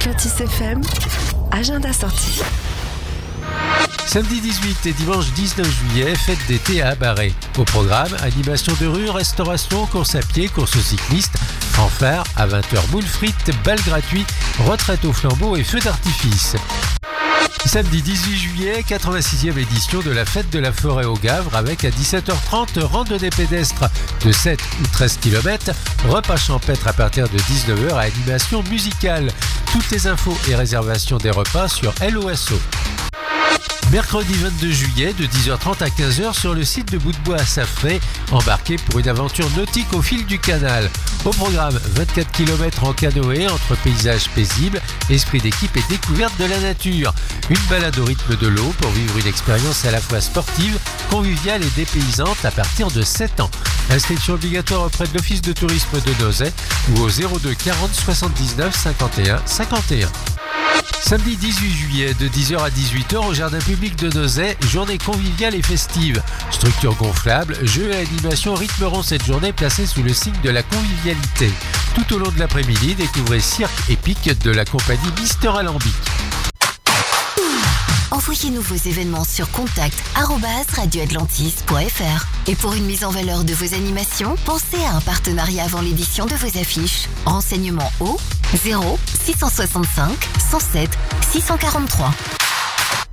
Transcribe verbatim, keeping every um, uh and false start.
Avec Lotus F M, agenda sorti. Samedi dix-huit et dimanche dix-neuf juillet, fête d'été à Abaret. Au programme, animation de rue, restauration, course à pied, course cycliste, fanfare, à vingt heures moules frites, bal gratuit, retraite au flambeau et feux d'artifice. Samedi dix-huit juillet, quatre-vingt-sixième édition de la fête de la forêt au Gavre avec à dix-sept heures trente randonnée pédestre de sept ou treize kilomètres, repas champêtre à partir de dix-neuf heures et animation musicale. Toutes les infos et réservations des repas sur L O S O. Mercredi vingt-deux juillet, de dix heures trente à quinze heures sur le site de Bout-de-Bois à Safré, embarqué pour une aventure nautique au fil du canal. Au programme, vingt-quatre kilomètres en canoë entre paysages paisibles, esprit d'équipe et découverte de la nature. Une balade au rythme de l'eau pour vivre une expérience à la fois sportive, conviviale et dépaysante à partir de sept ans. Inscription obligatoire auprès de l'Office de tourisme de Nozay ou au zéro deux quarante soixante-dix-neuf cinquante et un cinquante et un. Samedi dix-huit juillet, de dix heures à dix-huit heures au jardin public de Nozay, journée conviviale et festive. Structure gonflable, jeux et animations rythmeront cette journée placée sous le signe de la convivialité. Tout au long de l'après-midi, découvrez Cirque épique de la compagnie Mister Alambic. Envoyez-nous vos événements sur contact arobase radio atlantis point f r. Et pour une mise en valeur de vos animations, pensez à un partenariat avant l'édition de vos affiches. Renseignements au zéro six cent soixante-cinq cent sept six cent quarante-trois.